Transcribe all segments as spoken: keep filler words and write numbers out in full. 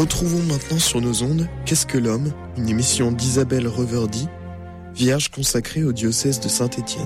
Retrouvons maintenant sur nos ondes Qu'est-ce que l'homme, une émission d'Isabelle Reverdy, vierge consacrée au diocèse de Saint-Étienne.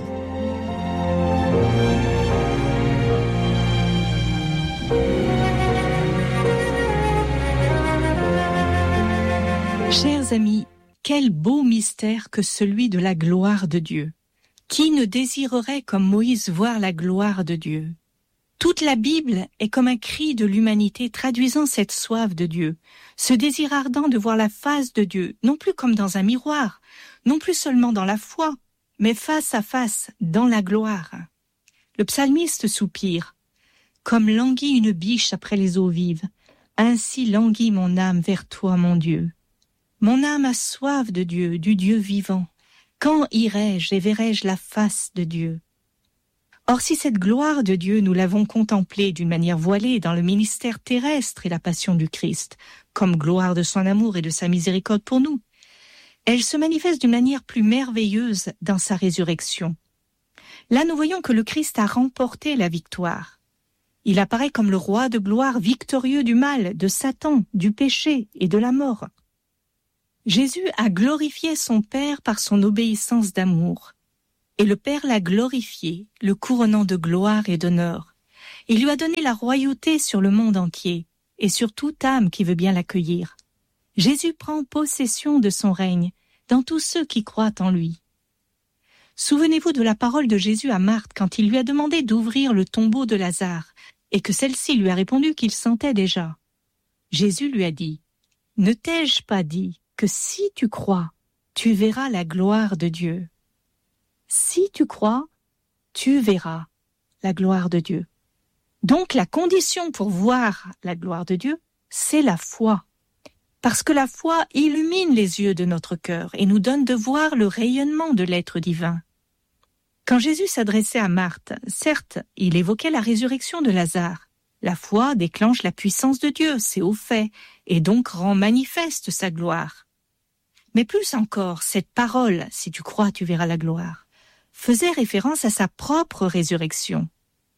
Chers amis, quel beau mystère que celui de la gloire de Dieu. Qui ne désirerait comme Moïse voir la gloire de Dieu ? Toute la Bible est comme un cri de l'humanité traduisant cette soif de Dieu, ce désir ardent de voir la face de Dieu, non plus comme dans un miroir, non plus seulement dans la foi, mais face à face, dans la gloire. Le psalmiste soupire, comme languit une biche après les eaux vives, ainsi languit mon âme vers toi, mon Dieu. Mon âme a soif de Dieu, du Dieu vivant. Quand irai-je et verrai-je la face de Dieu ? Or, si cette gloire de Dieu, nous l'avons contemplée d'une manière voilée dans le ministère terrestre et la passion du Christ, comme gloire de son amour et de sa miséricorde pour nous, elle se manifeste d'une manière plus merveilleuse dans sa résurrection. Là, nous voyons que le Christ a remporté la victoire. Il apparaît comme le roi de gloire victorieux du mal, de Satan, du péché et de la mort. Jésus a glorifié son Père par son obéissance d'amour. Et le Père l'a glorifié, le couronnant de gloire et d'honneur. Il lui a donné la royauté sur le monde entier, et sur toute âme qui veut bien l'accueillir. Jésus prend possession de son règne dans tous ceux qui croient en lui. Souvenez-vous de la parole de Jésus à Marthe quand il lui a demandé d'ouvrir le tombeau de Lazare, et que celle-ci lui a répondu qu'il sentait déjà. Jésus lui a dit, « Ne t'ai-je pas dit que si tu crois, tu verras la gloire de Dieu ?» Si tu crois, tu verras la gloire de Dieu. Donc la condition pour voir la gloire de Dieu, c'est la foi. Parce que la foi illumine les yeux de notre cœur et nous donne de voir le rayonnement de l'être divin. Quand Jésus s'adressait à Marthe, certes, il évoquait la résurrection de Lazare. La foi déclenche la puissance de Dieu, c'est au fait, et donc rend manifeste sa gloire. Mais plus encore, cette parole, si tu crois, tu verras la gloire, faisait référence à sa propre résurrection.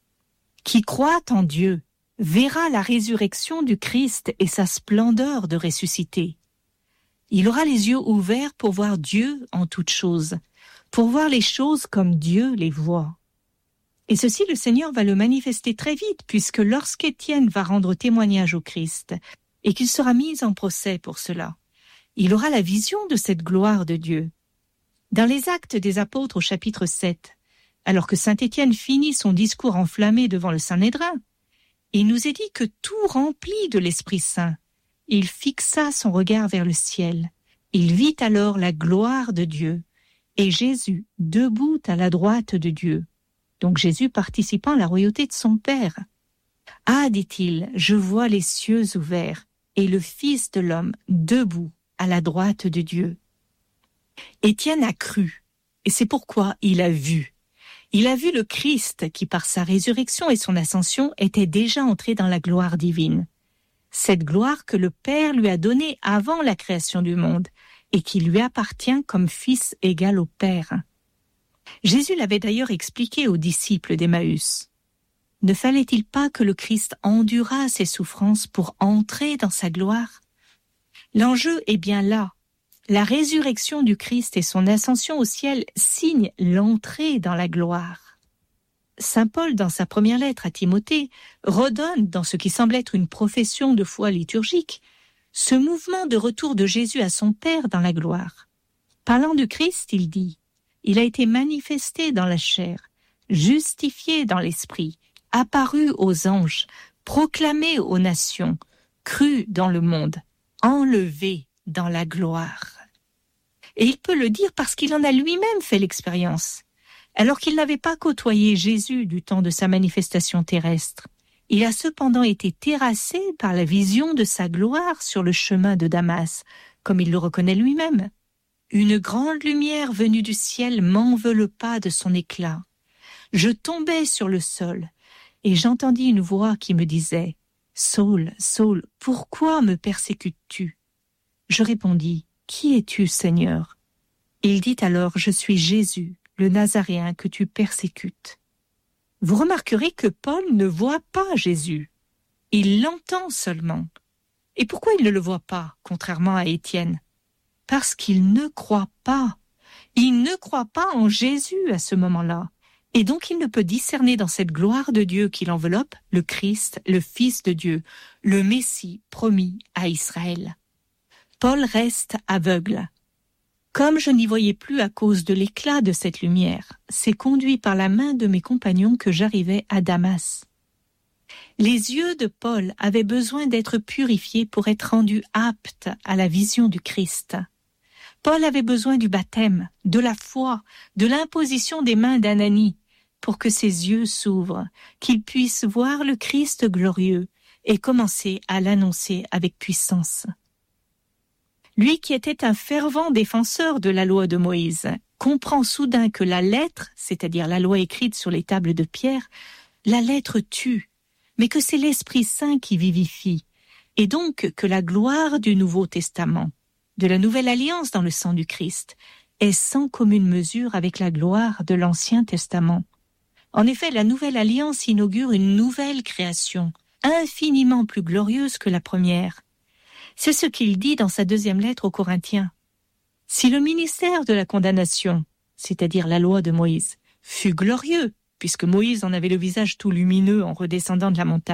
Qui croit en Dieu verra la résurrection du Christ et sa splendeur de ressuscité. Il aura les yeux ouverts pour voir Dieu en toutes choses, pour voir les choses comme Dieu les voit. Et ceci, le Seigneur va le manifester très vite, puisque lorsqu'Étienne va rendre témoignage au Christ, et qu'il sera mis en procès pour cela, il aura la vision de cette gloire de Dieu. Dans les Actes des Apôtres au chapitre sept, alors que saint Étienne finit son discours enflammé devant le Sanhédrin, il nous est dit que tout rempli de l'Esprit Saint, il fixa son regard vers le ciel. Il vit alors la gloire de Dieu et Jésus debout à la droite de Dieu. Donc Jésus participant à la royauté de son Père. « Ah, dit-il, je vois les cieux ouverts et le Fils de l'homme debout à la droite de Dieu. » Étienne a cru, et c'est pourquoi il a vu. Il a vu le Christ qui, par sa résurrection et son ascension, était déjà entré dans la gloire divine. Cette gloire que le Père lui a donnée avant la création du monde et qui lui appartient comme fils égal au Père. Jésus l'avait d'ailleurs expliqué aux disciples d'Emmaüs. Ne fallait-il pas que le Christ endurât ses souffrances pour entrer dans sa gloire ? L'enjeu est bien là. La résurrection du Christ et son ascension au ciel signent l'entrée dans la gloire. Saint Paul, dans sa première lettre à Timothée, redonne, dans ce qui semble être une profession de foi liturgique, ce mouvement de retour de Jésus à son Père dans la gloire. Parlant du Christ, il dit « Il a été manifesté dans la chair, justifié dans l'esprit, apparu aux anges, proclamé aux nations, cru dans le monde, enlevé dans la gloire. » Et il peut le dire parce qu'il en a lui-même fait l'expérience. Alors qu'il n'avait pas côtoyé Jésus du temps de sa manifestation terrestre, il a cependant été terrassé par la vision de sa gloire sur le chemin de Damas, comme il le reconnaît lui-même. Une grande lumière venue du ciel m'enveloppa de son éclat. Je tombai sur le sol, et j'entendis une voix qui me disait « Saul, Saul, pourquoi me persécutes-tu » Je répondis « Qui es-tu, Seigneur » Il dit alors « Je suis Jésus, le Nazaréen que tu persécutes. » Vous remarquerez que Paul ne voit pas Jésus. Il l'entend seulement. Et pourquoi il ne le voit pas, contrairement à Étienne ? Parce qu'il ne croit pas. Il ne croit pas en Jésus à ce moment-là. Et donc il ne peut discerner dans cette gloire de Dieu qui l'enveloppe le Christ, le Fils de Dieu, le Messie promis à Israël. Paul reste aveugle. Comme je n'y voyais plus à cause de l'éclat de cette lumière, c'est conduit par la main de mes compagnons que j'arrivais à Damas. Les yeux de Paul avaient besoin d'être purifiés pour être rendus aptes à la vision du Christ. Paul avait besoin du baptême, de la foi, de l'imposition des mains d'Ananie, pour que ses yeux s'ouvrent, qu'il puisse voir le Christ glorieux et commencer à l'annoncer avec puissance. Lui qui était un fervent défenseur de la loi de Moïse, comprend soudain que la lettre, c'est-à-dire la loi écrite sur les tables de pierre, la lettre tue, mais que c'est l'Esprit Saint qui vivifie, et donc que la gloire du Nouveau Testament, de la nouvelle alliance dans le sang du Christ, est sans commune mesure avec la gloire de l'Ancien Testament. En effet, la nouvelle alliance inaugure une nouvelle création, infiniment plus glorieuse que la première. C'est ce qu'il dit dans sa deuxième lettre aux Corinthiens. Si le ministère de la condamnation, c'est-à-dire la loi de Moïse, fut glorieux, puisque Moïse en avait le visage tout lumineux en redescendant de la montagne,